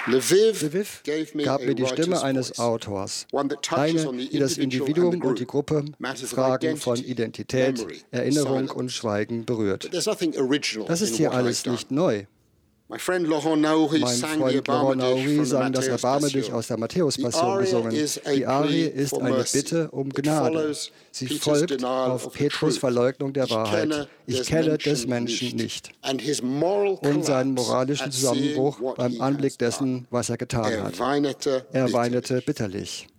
Lviv gab mir die Stimme eines Autors, eine, die das Individuum und die Gruppe Fragen von Identität, Erinnerung und Schweigen berührt. Das ist hier alles nicht neu. Mein Freund Laurent Naouri sang das Erbarme dich aus der Matthäus-Passion gesungen. Die Arie ist eine Bitte um Gnade. Sie folgt auf Petrus' Verleugnung der Wahrheit. Ich kenne des Menschen nicht. Und seinen moralischen Zusammenbruch beim Anblick dessen, was er getan hat. Er weinete bitterlich.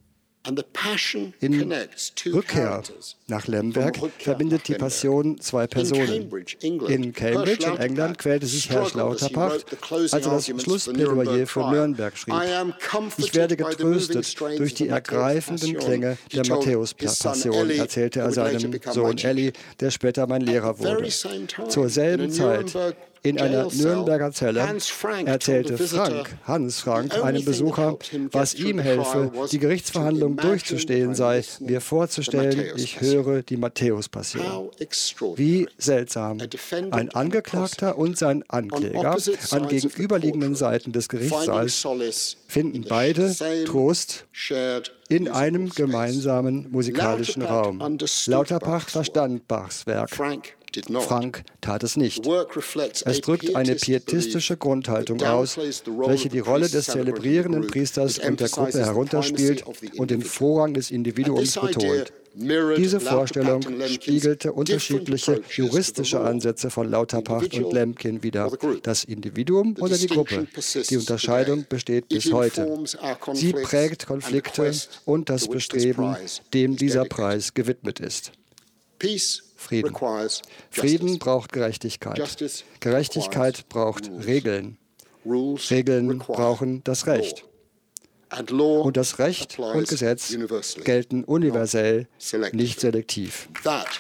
In Rückkehr nach Lemberg verbindet die Passion zwei Personen. In Cambridge, in England, quälte sich Herr Lauterpacht, als er das Schlussplädoyer für Nürnberg schrieb. Ich werde getröstet durch die ergreifenden Klänge der Matthäus-Passion, erzählte er seinem Sohn Ellie, der später mein Lehrer wurde. Zur selben Zeit in einer Nürnberger Zelle erzählte Hans Frank, einem Besucher, was ihm helfe, die Gerichtsverhandlung durchzustehen sei, mir vorzustellen, ich höre die Matthäus-Passion. Wie seltsam. Ein Angeklagter und sein Ankläger an gegenüberliegenden Seiten des Gerichtssaals finden beide Trost in einem gemeinsamen musikalischen Raum. Lauterpacht verstand Bachs Werk. Frank tat es nicht. Es drückt eine pietistische Grundhaltung aus, welche die Rolle des zelebrierenden Priesters und der Gruppe herunterspielt und den Vorrang des Individuums betont. Diese Vorstellung spiegelte unterschiedliche juristische Ansätze von Lauterpacht und Lemkin wider. Das Individuum oder die Gruppe? Die Unterscheidung besteht bis heute. Sie prägt Konflikte und das Bestreben, dem dieser Preis gewidmet ist. Frieden. Frieden braucht Gerechtigkeit. Gerechtigkeit braucht Regeln. Regeln brauchen das Recht. Und das Recht und Gesetz gelten universell, nicht selektiv.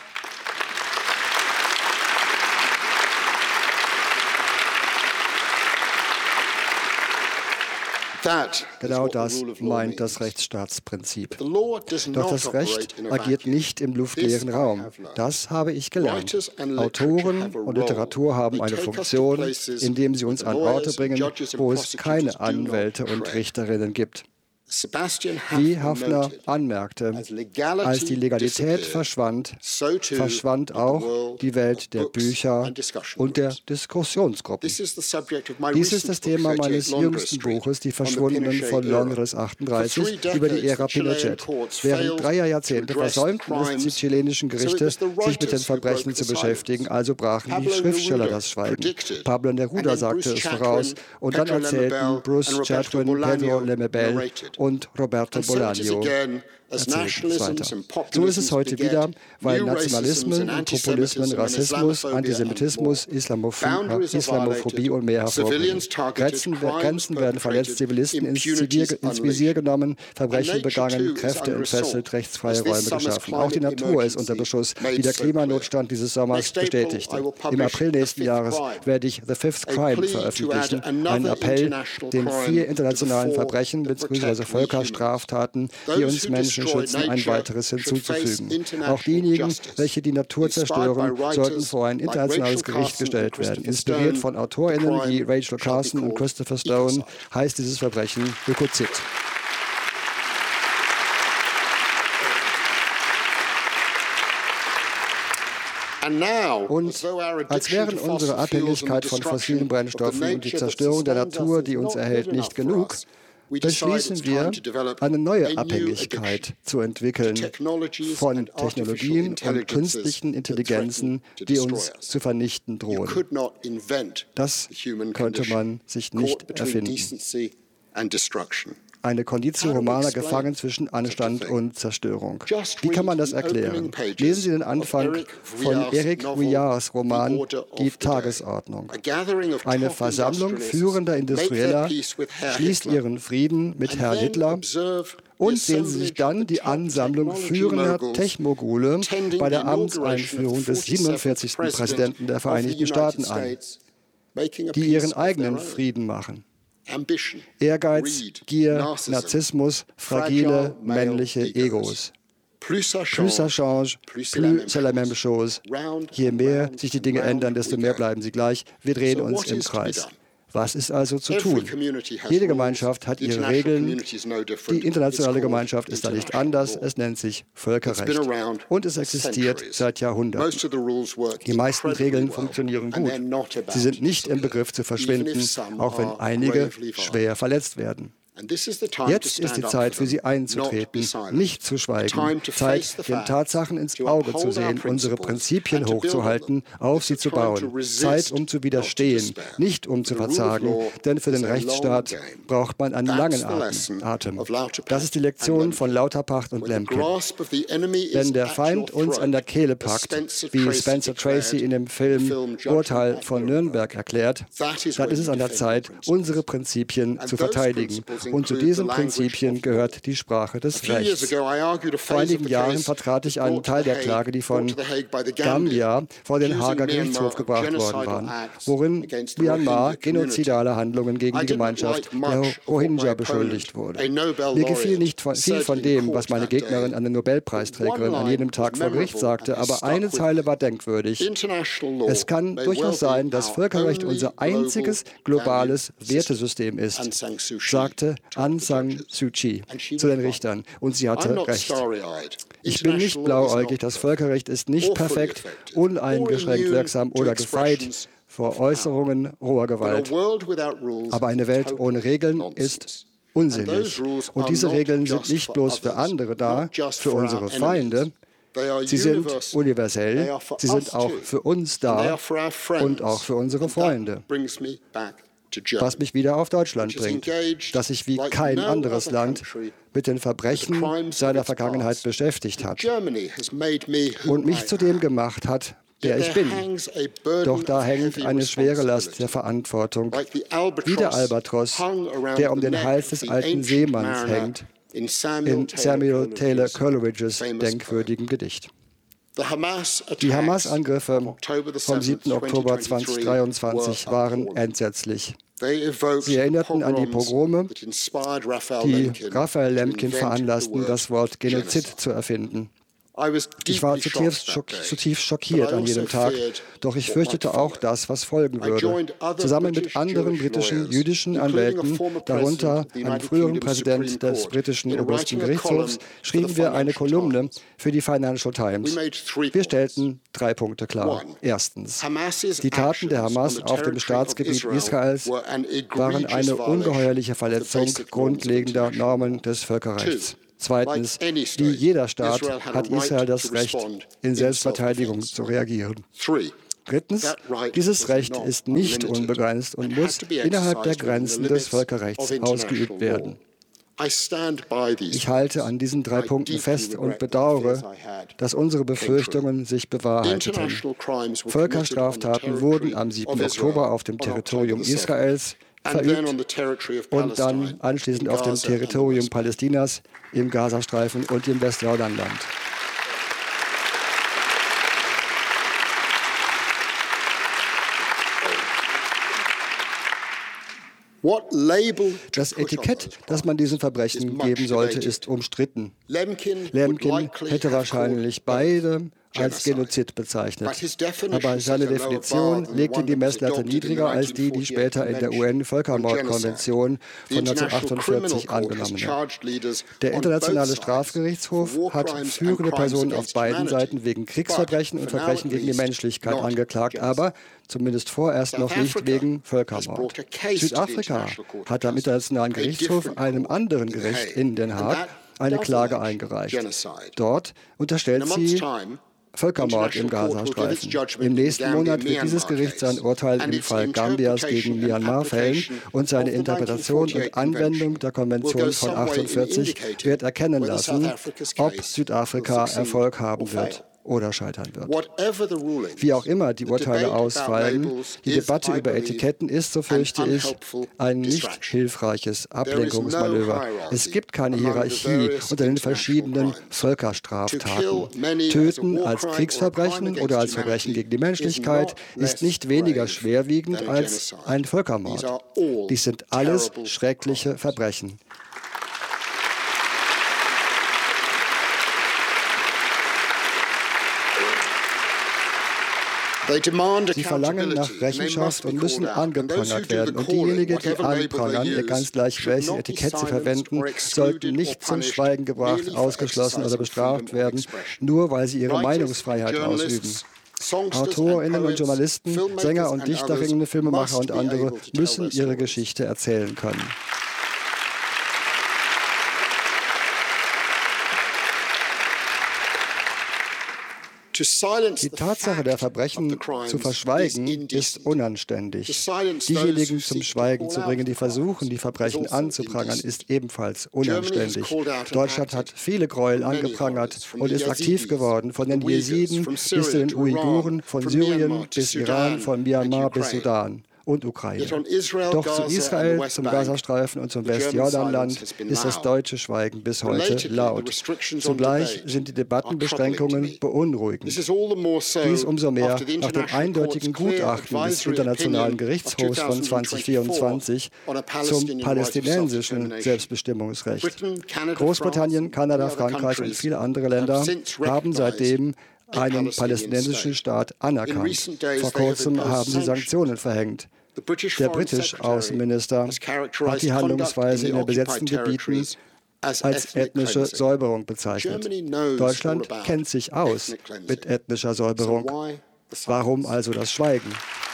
Genau das meint das Rechtsstaatsprinzip. Doch das Recht agiert nicht im luftleeren Raum. Das habe ich gelernt. Autoren und Literatur haben eine Funktion, indem sie uns an Orte bringen, wo es keine Anwälte und Richterinnen gibt. Wie Haffner anmerkte, als die Legalität verschwand, verschwand auch die Welt der Bücher und der Diskussionsgruppen. Dies ist das Thema meines jüngsten Buches, Die Verschwundenen von Londres 38, über die Ära Pinochet. Während 3 Jahrzehnte versäumten es die chilenischen Gerichte, sich mit den Verbrechen zu beschäftigen, also brachen die Schriftsteller das Schweigen. Pablo Neruda sagte es voraus und dann erzählten Bruce Chatwin, Pedro Lemebel und Roberto Bolaño erzählten es weiter. So ist es heute wieder, weil Nationalismen und Populismen, Rassismus, Antisemitismus, Islamophobie und mehr hervorbringen. Grenzen werden verletzt, Zivilisten ins Visier genommen, Verbrechen begangen, Kräfte entfesselt, rechtsfreie Räume geschaffen. Auch die Natur ist unter Beschuss, wie der Klimanotstand dieses Sommers bestätigte. Im April nächsten Jahres werde ich The Fifth Crime veröffentlichen, einen Appell, den 4 internationalen Verbrechen bzw. Völkerstraftaten, die uns Menschen schützen, ein weiteres hinzuzufügen. Auch diejenigen, welche die Natur zerstören, sollten vor ein internationales Gericht gestellt werden. Inspiriert von AutorInnen wie Rachel Carson und Christopher Stone heißt dieses Verbrechen Ökozid. Und als wären unsere Abhängigkeit von fossilen Brennstoffen und die Zerstörung der Natur, die uns erhält, nicht genug, beschließen wir, eine neue Abhängigkeit zu entwickeln von Technologien und künstlichen Intelligenzen, die uns zu vernichten drohen. Das könnte man sich nicht erfinden. Eine Conditio Humana gefangen zwischen Anstand und Zerstörung. Wie kann man das erklären? Lesen Sie den Anfang von Eric Vuillards Roman Die Tagesordnung. Eine Versammlung führender Industrieller schließt ihren Frieden mit Herrn Hitler und sehen Sie sich dann die Ansammlung führender Techmogule bei der Amtseinführung des 47. Präsidenten der Vereinigten Staaten an, die ihren eigenen Frieden machen. Ehrgeiz, Gier, Narzissmus, fragile männliche Egos. Plus ça change, plus c'est la même chose. Je mehr sich die Dinge ändern, desto mehr bleiben sie gleich. Wir drehen uns im Kreis. Was ist also zu tun? Jede Gemeinschaft hat ihre Regeln. Die internationale Gemeinschaft ist da nicht anders. Es nennt sich Völkerrecht. Und es existiert seit Jahrhunderten. Die meisten Regeln funktionieren gut. Sie sind nicht im Begriff zu verschwinden, auch wenn einige schwer verletzt werden. Jetzt ist die Zeit, für sie einzutreten, nicht zu schweigen, Zeit, den Tatsachen ins Auge zu sehen, unsere Prinzipien hochzuhalten, auf sie zu bauen, Zeit, um zu widerstehen, nicht um zu verzagen, denn für den Rechtsstaat braucht man einen langen Atem. Das ist die Lektion von Lauterpacht und Lemkin. Wenn der Feind uns an der Kehle packt, wie Spencer Tracy in dem Film Urteil von Nürnberg erklärt, dann ist es an der Zeit, unsere Prinzipien zu verteidigen. Und zu diesen Prinzipien gehört die Sprache des Rechts. Vor einigen Jahren vertrat ich einen Teil der Klage, die von Gambia vor den Haager Gerichtshof gebracht worden waren, worin Myanmar genozidale Handlungen gegen die Gemeinschaft der Rohingya beschuldigt wurde. Mir gefiel nicht viel von dem, was meine Gegnerin, eine Nobelpreisträgerin, an jedem Tag vor Gericht sagte, aber eine Zeile war denkwürdig. Es kann durchaus sein, dass Völkerrecht unser einziges globales Wertesystem ist, sagte Aung San Suu Kyi zu den Richtern. Und sie hatte recht. Ich bin nicht blauäugig. Das Völkerrecht ist nicht perfekt, uneingeschränkt wirksam oder gefeit vor Äußerungen roher Gewalt. Aber eine Welt ohne Regeln ist unsinnig. Und diese Regeln sind nicht bloß für andere da, für unsere Feinde. Sie sind universell. Sie sind auch für uns da und auch für unsere Freunde. Was mich wieder auf Deutschland bringt, das sich wie kein anderes Land mit den Verbrechen seiner Vergangenheit beschäftigt hat und mich zu dem gemacht hat, der ich bin. Doch da hängt eine schwere Last der Verantwortung, wie der Albatros, der um den Hals des alten Seemanns hängt, in Samuel Taylor Coleridges denkwürdigem Gedicht. Die Hamas-Angriffe vom 7. Oktober 2023 waren entsetzlich. Sie erinnerten an die Pogrome, die Raphael Lemkin veranlassten, das Wort Genozid zu erfinden. Ich war zutiefst schockiert an jedem Tag, doch ich fürchtete auch das, was folgen würde. Zusammen mit anderen britischen jüdischen Anwälten, darunter einem früheren Präsident des britischen obersten Gerichtshofs, schrieben wir eine Kolumne für die Financial Times. Wir stellten 3 Punkte klar. Erstens, die Taten der Hamas auf dem Staatsgebiet Israels waren eine ungeheuerliche Verletzung grundlegender Normen des Völkerrechts. Zweitens, wie jeder Staat hat Israel das Recht, in Selbstverteidigung zu reagieren. Drittens, dieses Recht ist nicht unbegrenzt und muss innerhalb der Grenzen des Völkerrechts ausgeübt werden. Ich halte an diesen 3 Punkten fest und bedauere, dass unsere Befürchtungen sich bewahrheiteten. Völkerstraftaten wurden am 7. Oktober auf dem Territorium Israels verübt und dann anschließend auf dem Territorium Palästinas, im Gazastreifen und im Westjordanland. Das Etikett, das man diesen Verbrechen geben sollte, ist umstritten. Lemkin hätte wahrscheinlich beide als Genozid bezeichnet. Aber seine Definition legte die Messlatte niedriger als die später in der UN-Völkermordkonvention von 1948 angenommen wird. Der Internationale Strafgerichtshof hat führende Personen auf beiden Seiten wegen Kriegsverbrechen und Verbrechen gegen die Menschlichkeit angeklagt, aber zumindest vorerst noch nicht wegen Völkermord. Südafrika hat am Internationalen Gerichtshof, einem anderen Gericht in Den Haag, eine Klage eingereicht. Dort unterstellt sie Völkermord im Gazastreifen. Im nächsten Monat wird dieses Gericht sein Urteil im Fall Gambias gegen Myanmar fällen und seine Interpretation und Anwendung der Konvention von 1948 wird erkennen lassen, ob Südafrika Erfolg haben wird oder scheitern wird. Wie auch immer die Urteile ausfallen, die Debatte über Etiketten ist, so fürchte ich, ein nicht hilfreiches Ablenkungsmanöver. Es gibt keine Hierarchie unter den verschiedenen Völkerstraftaten. Töten als Kriegsverbrechen oder als Verbrechen gegen die Menschlichkeit ist nicht weniger schwerwiegend als ein Völkermord. Dies sind alles schreckliche Verbrechen. Sie verlangen nach Rechenschaft und müssen angeprangert werden. Und diejenigen, die anprangern, ganz gleich welches Etikett sie verwenden, sollten nicht zum Schweigen gebracht, ausgeschlossen oder bestraft werden, nur weil sie ihre Meinungsfreiheit ausüben. AutorInnen und Journalisten, Sänger und Dichterinnen, Filmemacher und andere müssen ihre Geschichte erzählen können. Die Tatsache der Verbrechen zu verschweigen, ist unanständig. Diejenigen zum Schweigen zu bringen, die versuchen, die Verbrechen anzuprangern, ist ebenfalls unanständig. Deutschland hat viele Gräuel angeprangert und ist aktiv geworden, von den Jesiden bis zu den Uiguren, von Syrien bis Iran, von Myanmar bis Sudan und Ukraine. Doch zu Israel, zum Gazastreifen und zum Westjordanland ist das deutsche Schweigen bis heute laut. Zugleich sind die Debattenbeschränkungen beunruhigend. Dies umso mehr nach dem eindeutigen Gutachten des Internationalen Gerichtshofs von 2024 zum palästinensischen Selbstbestimmungsrecht. Großbritannien, Kanada, Frankreich und viele andere Länder haben seitdem einen palästinensischen Staat anerkannt. Vor kurzem haben sie Sanktionen verhängt. Der britische Außenminister hat die Handlungsweise in den besetzten Gebieten als ethnische Säuberung bezeichnet. Deutschland kennt sich aus mit ethnischer Säuberung. Warum also das Schweigen?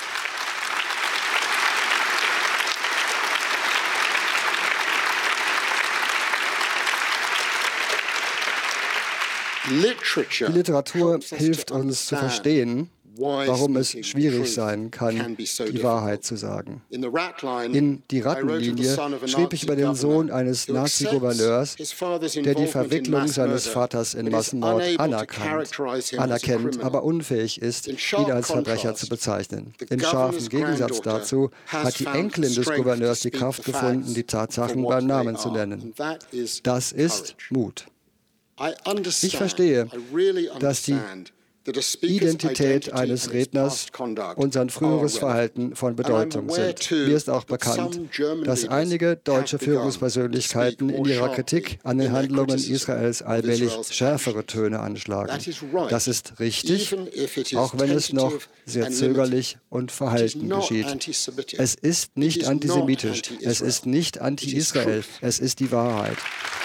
Die Literatur hilft uns zu verstehen, warum es schwierig sein kann, die Wahrheit zu sagen. In Die Rattenlinie schrieb ich über den Sohn eines Nazi-Gouverneurs, der die Verwicklung seines Vaters in Massenmord anerkennt, aber unfähig ist, ihn als Verbrecher zu bezeichnen. In scharfem Gegensatz dazu hat die Enkelin des Gouverneurs die Kraft gefunden, die Tatsachen beim Namen zu nennen. Das ist Mut. Ich verstehe, dass die Identität eines Redners und sein früheres Verhalten von Bedeutung sind. Mir ist auch bekannt, dass einige deutsche Führungspersönlichkeiten in ihrer Kritik an den Handlungen Israels allmählich schärfere Töne anschlagen. Das ist richtig, auch wenn es noch sehr zögerlich und verhalten geschieht. Es ist nicht antisemitisch, es ist nicht anti-Israel, es ist die Wahrheit.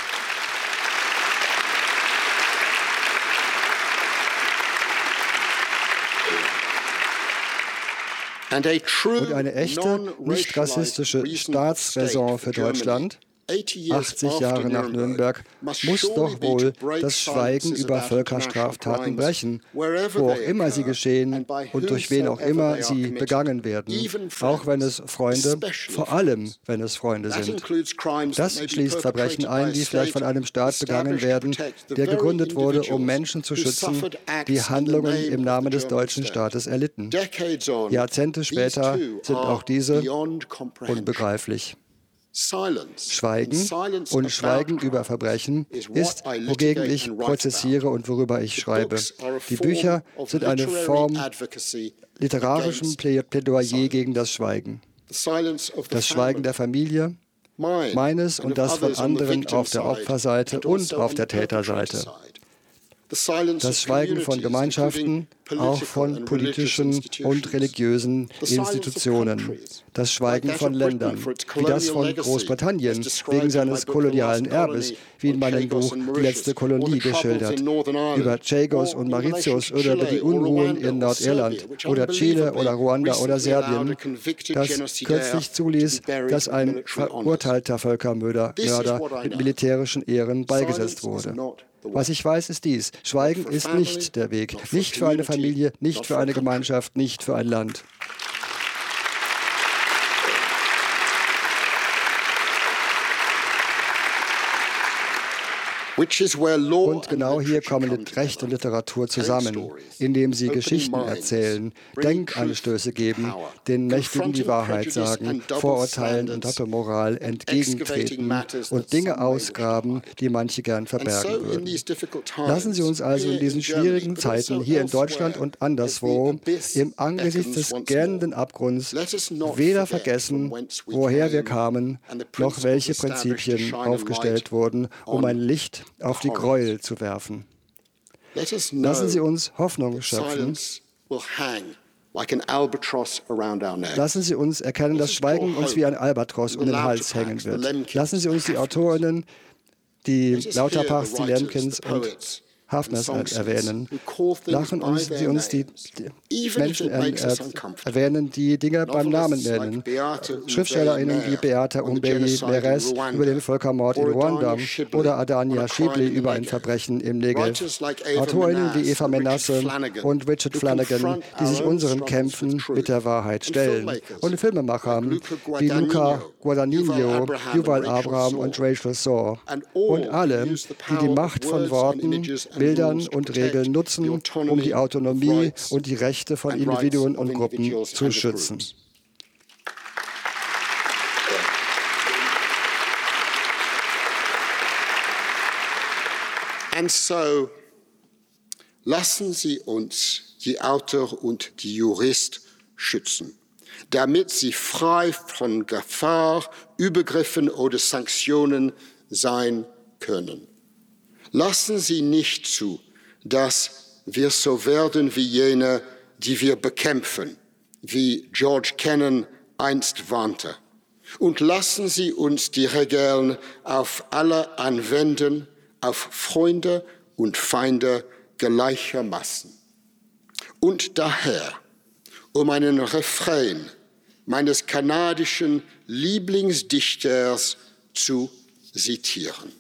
Und eine echte, nicht rassistische Staatsräson für Deutschland, 80 Jahre nach Nürnberg, muss doch wohl das Schweigen über Völkerstraftaten brechen, wo auch immer sie geschehen und durch wen auch immer sie begangen werden, auch wenn es Freunde, vor allem wenn es Freunde sind. Das schließt Verbrechen ein, die vielleicht von einem Staat begangen werden, der gegründet wurde, um Menschen zu schützen, die Handlungen im Namen des deutschen Staates erlitten. Jahrzehnte später sind auch diese unbegreiflich. Schweigen und Schweigen über Verbrechen ist, wogegen ich prozessiere und worüber ich schreibe. Die Bücher sind eine Form literarischen Plädoyer gegen das Schweigen. Das Schweigen der Familie, meines und das von anderen auf der Opferseite und auf der Täterseite. Das Schweigen von Gemeinschaften, auch von politischen und religiösen Institutionen. Das Schweigen von Ländern, wie das von Großbritannien, wegen seines kolonialen Erbes, wie in meinem Buch Die letzte Kolonie geschildert, über Chagos und Mauritius oder über die Unruhen in Nordirland oder Chile oder Ruanda oder Serbien, das kürzlich zuließ, dass ein verurteilter Völkermörder mit militärischen Ehren beigesetzt wurde. Was ich weiß, ist dies: Schweigen ist nicht der Weg. Nicht für eine Familie, nicht für eine Gemeinschaft, nicht für ein Land. Und genau hier kommen Recht und Literatur zusammen, indem sie Geschichten erzählen, Denkanstöße geben, den Mächtigen die Wahrheit sagen, Vorurteilen und Doppelmoral entgegentreten und Dinge ausgraben, die manche gern verbergen würden. Lassen Sie uns also in diesen schwierigen Zeiten hier in Deutschland und anderswo im Angesicht des gähnenden Abgrunds weder vergessen, woher wir kamen, noch welche Prinzipien aufgestellt wurden, um ein Licht auf die Gräuel zu werfen. Lassen Sie uns Hoffnung schöpfen, Lassen Sie uns erkennen, dass Schweigen uns wie ein Albatros um den Hals hängen wird. Lassen Sie uns die Autorinnen, die Lauterpachts, die Lemkins und Hafners erwähnen. Lassen Sie uns die Menschen erwähnen, die Dinge beim Namen nennen. SchriftstellerInnen wie Beata Umbei-Meres über den Völkermord in Ruanda oder Adania Shibli über ein Verbrechen im Negev. AutorInnen wie Eva Menasse und Richard Flanagan, die sich unseren Kämpfen mit der Wahrheit stellen. Und Filmemacher wie Luca Guadagnino, Yuval Abraham und Rachel Saw. Und alle, die die Macht von Worten, Bildern und Regeln nutzen, um die Autonomie und die Rechte von Individuen und Gruppen zu schützen. And so, lassen Sie uns die Autor und die Jurist schützen, damit sie frei von Gefahr, Übergriffen oder Sanktionen sein können. Lassen Sie nicht zu, dass wir so werden wie jene, die wir bekämpfen, wie George Kennan einst warnte. Und lassen Sie uns die Regeln auf alle anwenden, auf Freunde und Feinde gleichermaßen. Und daher, um einen Refrain meines kanadischen Lieblingsdichters zu zitieren.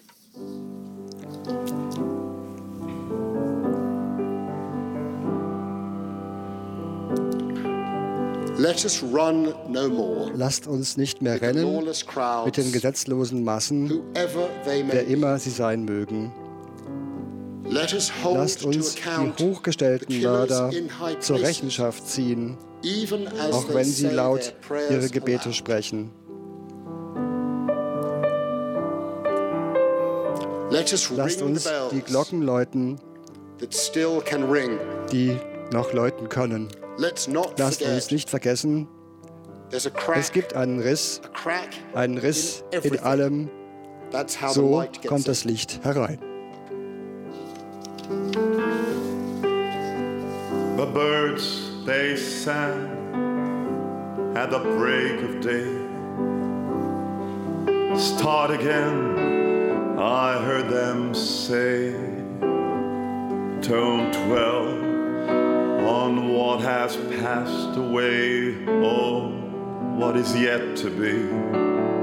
Let us run no more. Lasst uns nicht mehr rennen mit den gesetzlosen Massen, wer immer sie sein mögen. Lasst uns die hochgestellten Mörder zur Rechenschaft ziehen, auch wenn sie laut ihre Gebete sprechen. Lasst uns die Glocken läuten, die noch läuten können. Lasst uns nicht vergessen, es gibt einen Riss in allem, so kommt das Licht herein. The birds, they sang at the break of day. Start again, I heard them say, don't dwell on what has passed away, or what is yet to be.